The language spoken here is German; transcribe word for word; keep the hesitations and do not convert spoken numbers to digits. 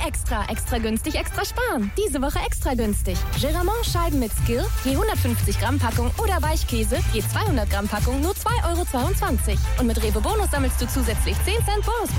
Extra, extra günstig, extra sparen. Diese Woche extra günstig. Geramont Scheiben mit Skill, je hundertfünfzig Gramm Packung oder Weichkäse, je zweihundert Gramm Packung nur zwei Euro zweiundzwanzig. Und mit Rewe Bonus sammelst du zusätzlich zehn Cent Bonusgutscheine.